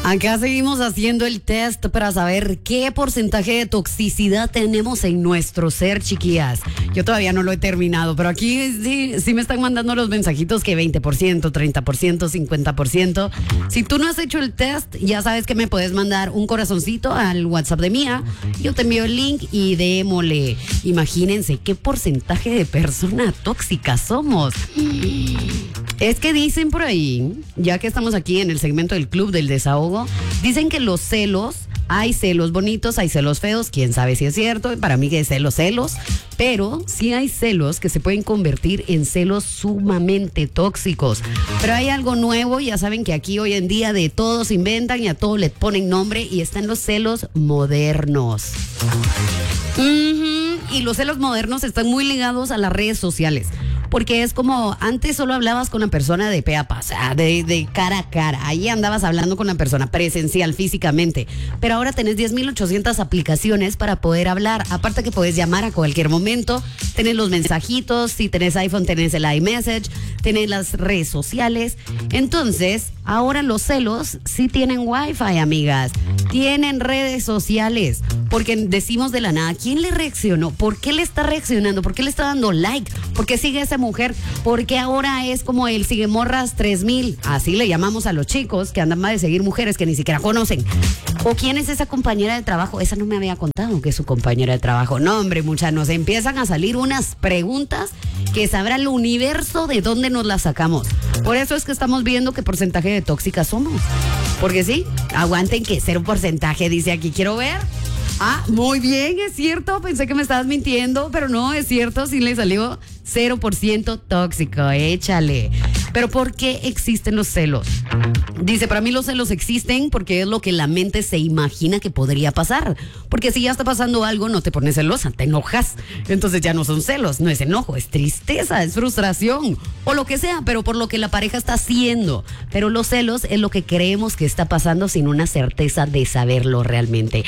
Acá seguimos haciendo el test para saber qué porcentaje de toxicidad tenemos en nuestro ser, chiquillas. Yo todavía no lo he terminado, pero aquí sí me están mandando los mensajitos que 20%, 30%, 50%. Si tú no has hecho el test, ya sabes que me puedes mandar un corazoncito al WhatsApp de Mía. Yo te envío el link y démosle. Imagínense qué porcentaje de persona tóxica somos. Es que dicen por ahí, ya que estamos aquí en el segmento del Club del Desahogo, dicen que los celos, hay celos bonitos, hay celos feos, quién sabe si es cierto, para mí que es celos, pero sí hay celos que se pueden convertir en celos sumamente tóxicos. Pero hay algo nuevo, ya saben que aquí hoy en día de todo se inventan y a todo le ponen nombre y están los celos modernos. Y los celos modernos están muy ligados a las redes sociales. Porque es como, antes solo hablabas con una persona de pe a pa, o sea, de cara a cara. Ahí andabas hablando con una persona presencial, físicamente. Pero ahora tenés 10.800 aplicaciones para poder hablar. Aparte que puedes llamar a cualquier momento. Tenés los mensajitos, si tenés iPhone tenés el iMessage, tenés las redes sociales. Entonces, ahora los celos sí tienen Wi-Fi, amigas. Tienen redes sociales. Porque decimos de la nada, ¿quién le reaccionó? ¿Por qué le está reaccionando? ¿Por qué le está dando like? ¿Por qué sigue a esa mujer? Porque ahora es como el Siguemorras 3000. Así le llamamos a los chicos que andan más de seguir mujeres que ni siquiera conocen. ¿O quién es esa compañera de trabajo? Esa no me había contado que es su compañera de trabajo. No, hombre, muchas nos empiezan a salir unas preguntas que sabrá el universo de dónde nos las sacamos. Por eso es que estamos viendo qué porcentaje de tóxicas somos. Porque sí, aguanten que 0% dice aquí, quiero ver. Ah, muy bien, es cierto, pensé que me estabas mintiendo, pero no, es cierto, sí le salió 0% tóxico, échale. Pero ¿por qué existen los celos? Dice, para mí los celos existen porque es lo que la mente se imagina que podría pasar. Porque si ya está pasando algo, no te pones celosa, te enojas. Entonces ya no son celos, no es enojo, es tristeza, es frustración o lo que sea, pero por lo que la pareja está haciendo. Pero los celos es lo que creemos que está pasando sin una certeza de saberlo realmente.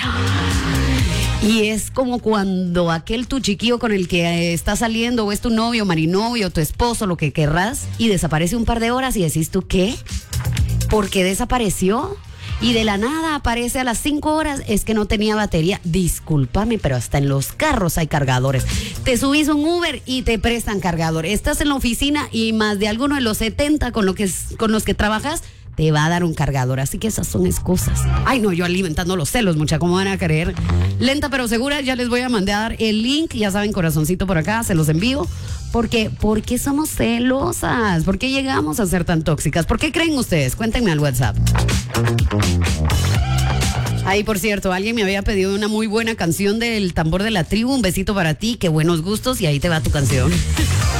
Y es como cuando aquel tu chiquillo con el que estás saliendo o es tu novio, marinovio, tu esposo, lo que querrás, y desaparece un par de horas y decís tú, ¿qué? ¿Por qué desapareció? Y de la nada aparece a las 5 horas, es que no tenía batería. Discúlpame, pero hasta en los carros hay cargadores. Te subís un Uber y te prestan cargador. Estás en la oficina y más de alguno de los 70 con los que trabajas te va a dar un cargador, así que esas son excusas. Ay, no, yo alimentando los celos, mucha, ¿cómo van a creer? Lenta pero segura, ya les voy a mandar el link, ya saben, corazoncito por acá, se los envío. Porque, ¿por qué somos celosas? ¿Por qué llegamos a ser tan tóxicas? ¿Por qué creen ustedes? Cuéntenme al WhatsApp. Ahí, por cierto, alguien me había pedido una muy buena canción del Tambor de la Tribu, un besito para ti, qué buenos gustos, y ahí te va tu canción.